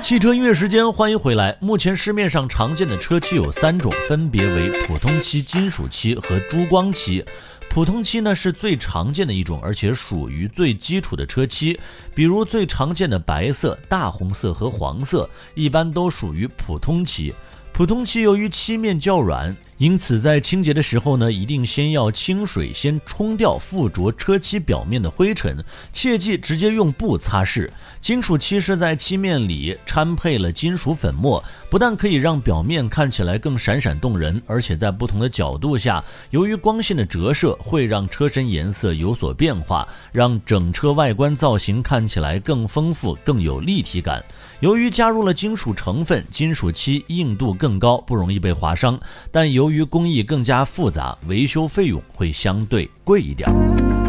汽车音乐时间，欢迎回来。目前市面上常见的车漆有3种，分别为普通漆、金属漆和珠光漆。普通漆呢是最常见的一种，而且属于最基础的车漆，比如最常见的白色、大红色和黄色，一般都属于普通漆。普通漆由于漆面较软，因此在清洁的时候呢，一定先要清水先冲掉附着车漆表面的灰尘，切记直接用布擦拭。金属漆是在漆面里掺配了金属粉末，不但可以让表面看起来更闪闪动人，而且在不同的角度下，由于光线的折射会让车身颜色有所变化，让整车外观造型看起来更丰富更有立体感。由于加入了金属成分，金属漆硬度更高，不容易被划伤，但由于工艺更加复杂，维修费用会相对贵一点。